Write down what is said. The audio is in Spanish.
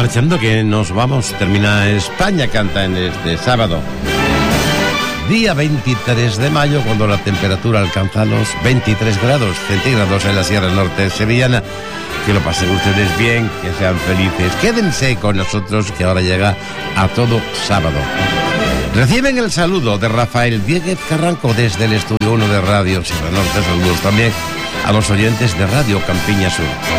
marchando, que nos vamos. Termina España Canta en este sábado, día 23 de mayo, cuando la temperatura alcanza los 23 grados centígrados en la Sierra Norte sevillana. Que lo pasen ustedes bien, que sean felices. Quédense con nosotros, que ahora llega A Todo Sábado. Reciben el saludo de Rafael Diéguez Carranco desde el Estudio 1 de Radio Sierra Norte. Saludos también a los oyentes de Radio Campiña Sur.